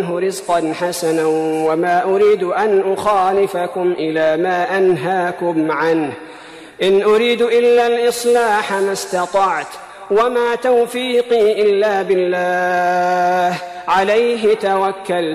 منه رزقا حسنا وما أريد أن أخالفكم إلى ما أنهاكم عنه، إن أريد إلا الإصلاح ما استطعت، وما توفيقي إلا بالله، عليه توكلت